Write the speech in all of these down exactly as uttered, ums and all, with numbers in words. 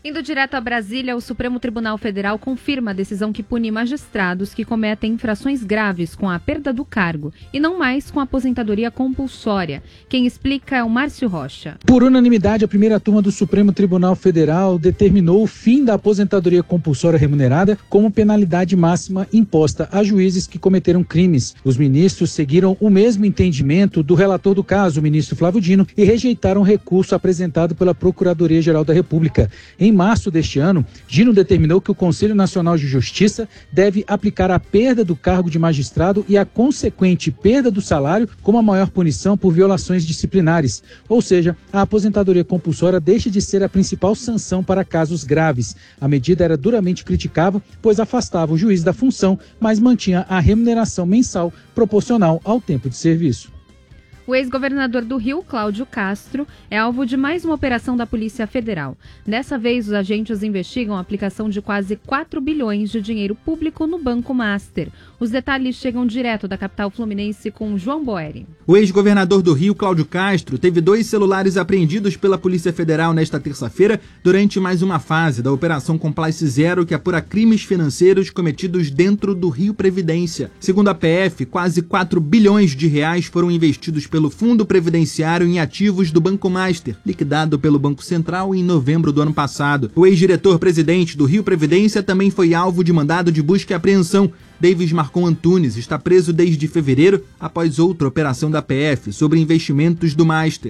Indo direto a Brasília, o Supremo Tribunal Federal confirma a decisão que pune magistrados que cometem infrações graves com a perda do cargo e não mais com a aposentadoria compulsória. Quem explica é o Márcio Rocha. Por unanimidade, a primeira turma do Supremo Tribunal Federal determinou o fim da aposentadoria compulsória remunerada como penalidade máxima imposta a juízes que cometeram crimes. Os ministros seguiram o mesmo entendimento do relator do caso, o ministro Flávio Dino, e rejeitaram o recurso apresentado pela Procuradoria-Geral da República. Em março deste ano, Dino determinou que o Conselho Nacional de Justiça deve aplicar a perda do cargo de magistrado e a consequente perda do salário como a maior punição por violações disciplinares. Ou seja, a aposentadoria compulsória deixa de ser a principal sanção para casos graves. A medida era duramente criticável, pois afastava o juiz da função, mas mantinha a remuneração mensal proporcional ao tempo de serviço. O ex-governador do Rio, Cláudio Castro, é alvo de mais uma operação da Polícia Federal. Dessa vez, os agentes investigam a aplicação de quase quatro bilhões de dinheiro público no Banco Master. Os detalhes chegam direto da capital fluminense com João Boeri. O ex-governador do Rio, Cláudio Castro, teve dois celulares apreendidos pela Polícia Federal nesta terça-feira durante mais uma fase da Operação Complice Zero, que apura crimes financeiros cometidos dentro do Rio Previdência. Segundo a P F, quase quatro bilhões de reais foram investidos pelo Fundo Previdenciário em ativos do Banco Master, liquidado pelo Banco Central em novembro do ano passado. O ex-diretor-presidente do Rio Previdência também foi alvo de mandado de busca e apreensão. Davis Marcon Antunes está preso desde fevereiro após outra operação da P F sobre investimentos do Master.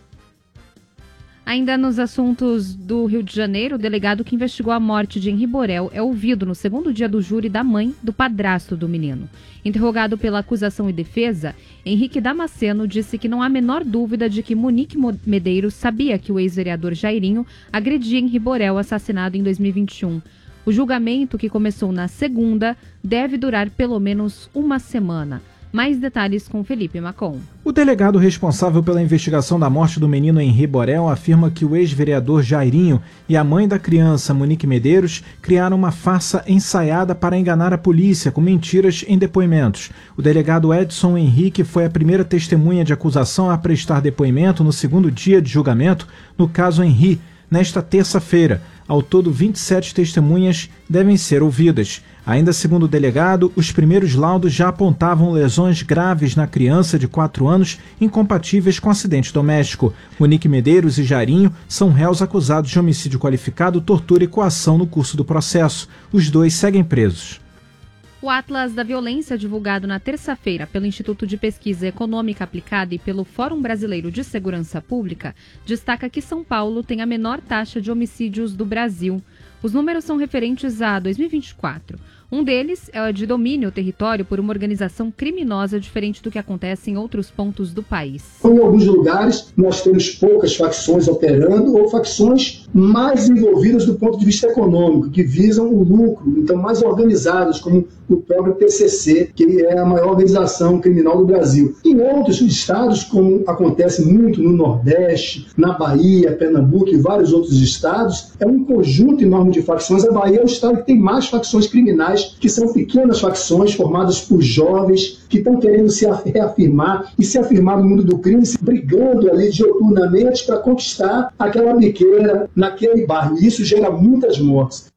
Ainda nos assuntos do Rio de Janeiro, o delegado que investigou a morte de Henri Borel é ouvido no segundo dia do júri da mãe do padrasto do menino. Interrogado pela acusação e defesa, Henrique Damasceno disse que não há a menor dúvida de que Monique Medeiros sabia que o ex-vereador Jairinho agredia Henri Borel, assassinado em dois mil e vinte e um. O julgamento, que começou na segunda, deve durar pelo menos uma semana. Mais detalhes com Felipe Macon. O delegado responsável pela investigação da morte do menino Henri Borel afirma que o ex-vereador Jairinho e a mãe da criança, Monique Medeiros, criaram uma farsa ensaiada para enganar a polícia com mentiras em depoimentos. O delegado Edson Henrique foi a primeira testemunha de acusação a prestar depoimento no segundo dia de julgamento no caso Henri, nesta terça-feira. Ao todo, vinte e sete testemunhas devem ser ouvidas. Ainda segundo o delegado, os primeiros laudos já apontavam lesões graves na criança de quatro anos, incompatíveis com acidente doméstico. Monique Medeiros e Jairinho são réus acusados de homicídio qualificado, tortura e coação no curso do processo. Os dois seguem presos. O Atlas da Violência, divulgado na terça-feira pelo Instituto de Pesquisa Econômica Aplicada e pelo Fórum Brasileiro de Segurança Pública, destaca que São Paulo tem a menor taxa de homicídios do Brasil. Os números são referentes a dois mil e vinte e quatro. Um deles é o de domínio do território por uma organização criminosa diferente do que acontece em outros pontos do país. Em alguns lugares, nós temos poucas facções operando ou facções mais envolvidas do ponto de vista econômico, que visam o lucro, então mais organizadas, como o próprio P C C, que é a maior organização criminal do Brasil. Em outros estados, como acontece muito no Nordeste, na Bahia, Pernambuco e vários outros estados, é um conjunto enorme de facções. A Bahia é o estado que tem mais facções criminais, que são pequenas facções formadas por jovens que estão querendo se reafirmar e se afirmar no mundo do crime, se brigando ali dioturnamente para conquistar aquela biqueira naquele bairro. E isso gera muitas mortes.